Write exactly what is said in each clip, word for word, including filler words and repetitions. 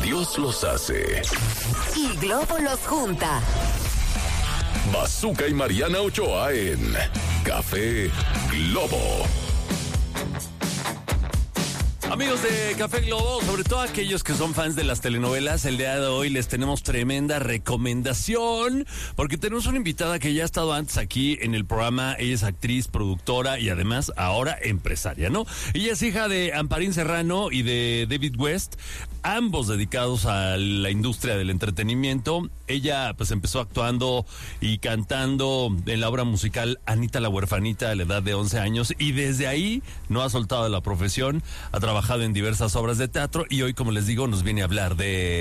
Dios los hace. Y Globo los junta. Bazooka y Mariana Ochoa en Café Globo. Amigos de Café Globo, sobre todo aquellos que son fans de las telenovelas, el día de hoy les tenemos tremenda recomendación, porque tenemos una invitada que ya ha estado antes aquí en el programa. Ella es actriz, productora y además ahora empresaria, ¿no? Ella es hija de Amparín Serrano y de David West, ambos dedicados a la industria del entretenimiento. Ella pues empezó actuando y cantando en la obra musical Anita la Huerfanita a la edad de once años, y desde ahí no ha soltado la profesión. Ha trabajado en diversas obras de teatro y hoy, como les digo, nos viene a hablar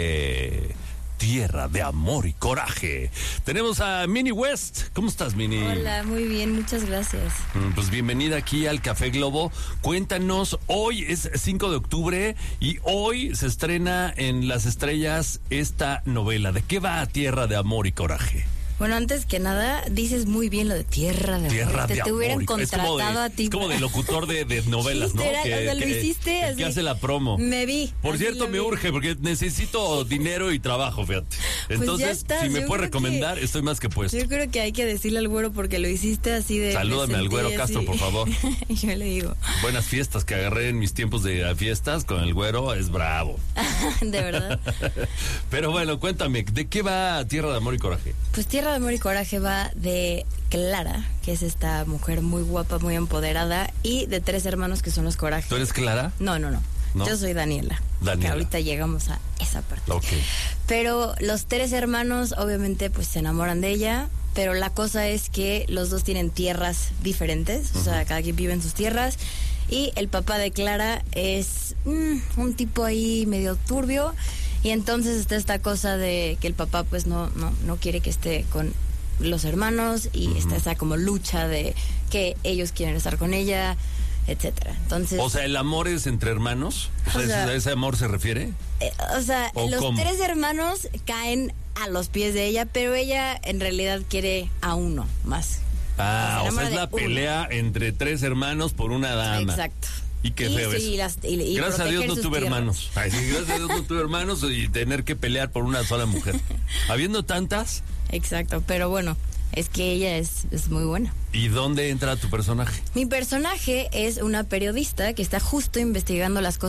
de Tierra de Amor y Coraje. Tenemos a Minnie West. ¿Cómo estás, Minnie? Hola, muy bien, muchas gracias. Pues bienvenida aquí al Café Globo. Cuéntanos, hoy es cinco de octubre y hoy se estrena en Las Estrellas esta novela. ¿De qué va Tierra de Amor y Coraje? Bueno, antes que nada, dices muy bien lo de Tierra de Tierra Amor. de Te, te Amor. hubieran contratado es de, a ti. Es como de locutor de, de novelas, Sí, ¿no? será, Que, o sea, lo que- hiciste que- así. que hace la promo. Me vi. Por así cierto, lo me vi. urge porque necesito dinero y trabajo, fíjate. Entonces, ya estás, si me yo puede creo recomendar, estoy más que puesto. Yo creo que hay que decirle al güero porque lo hiciste así de... Salúdame me al sentí güero así. Castro, por favor. Yo le digo. Buenas fiestas que agarré en mis tiempos de fiestas con el güero, es bravo. De verdad. Pero bueno, cuéntame, ¿de qué va Tierra de Amor y Coraje? Pues Tierra de Amor y Coraje va de Clara, que es esta mujer muy guapa, muy empoderada, y de tres hermanos que son los Corajes. ¿Tú eres Clara? No, no, no. ¿No? Yo soy Daniela. Daniela. Que ahorita llegamos a esa parte. Ok. Pero los tres hermanos obviamente pues se enamoran de ella, pero la cosa es que los dos tienen tierras diferentes, uh-huh. O sea, cada quien vive en sus tierras, y el papá de Clara es mm, un tipo ahí medio turbio, y entonces está esta cosa de que el papá pues no, no, no quiere que esté con los hermanos, y uh-huh. Está esa como lucha de que ellos quieren estar con ella, etcétera. Entonces, o sea, ¿el amor es entre hermanos? O sea, o sea, ¿a ese amor se refiere? Eh, o sea, ¿O los cómo? tres hermanos caen a los pies de ella, pero ella en realidad quiere a uno más. Ah, Se o sea, enamora es la de uno. pelea entre tres hermanos por una dama. Exacto. Y qué Y feo sí, eso. las- y- y gracias a Dios proteger no sus tuve tierras. hermanos. Ay, sí, gracias a Dios no tuve hermanos y tener que pelear por una sola mujer. Habiendo tantas, Exacto, pero bueno, es que ella es, es muy buena. ¿y dónde entra tu personaje? Mi personaje es una periodista que está justo investigando las cosas